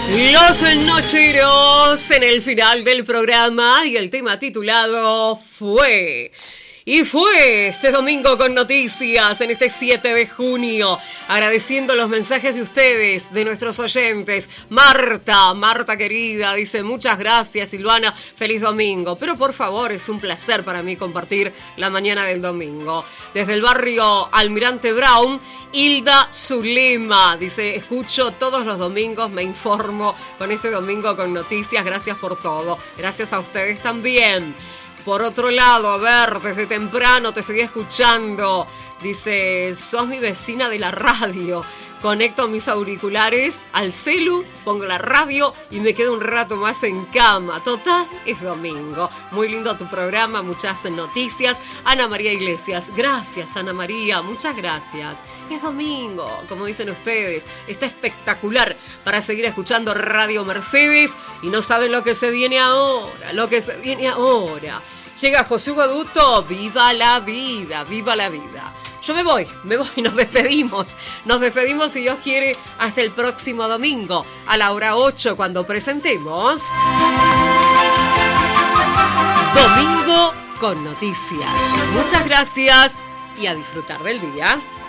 Los Nocheros en el final del programa y el tema titulado Fue. Y fue este domingo con noticias en este 7 de junio, agradeciendo los mensajes de ustedes, de nuestros oyentes. Marta querida, dice muchas gracias Silvana, feliz domingo. Pero por favor, es un placer para mí compartir la mañana del domingo. Desde el barrio Almirante Brown, Hilda Zulema dice, escucho todos los domingos, me informo con este domingo con noticias, gracias por todo. Gracias a ustedes también. Por otro lado, a ver, desde temprano te estoy escuchando. Dice, sos mi vecina de la radio. Conecto mis auriculares al celu, pongo la radio y me quedo un rato más en cama. Total, es domingo. Muy lindo tu programa, muchas noticias. Ana María Iglesias, gracias Ana María, muchas gracias. Es domingo, como dicen ustedes. Está espectacular para seguir escuchando Radio Mercedes. Y no saben lo que se viene ahora, Llega José Goduto, viva la vida, viva la vida. Yo me voy, nos despedimos. Nos despedimos, si Dios quiere, hasta el próximo domingo, a la hora 8, cuando presentemos Domingo con Noticias. Muchas gracias y a disfrutar del día.